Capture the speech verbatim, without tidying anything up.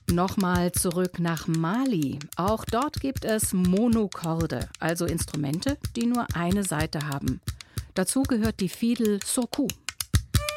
Nochmal zurück nach Mali. Auch dort gibt es Monokorde, also Instrumente, die nur eine Saite haben. Dazu gehört die Fiedel Surkou.